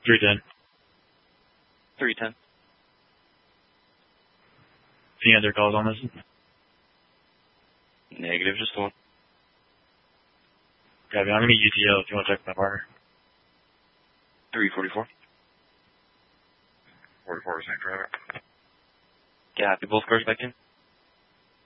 310. 310. Any other calls on this? Negative, just one. Copy. I'm going to UTL if you want to check my partner. 344. 44, same forever. Copy. Both cars back in.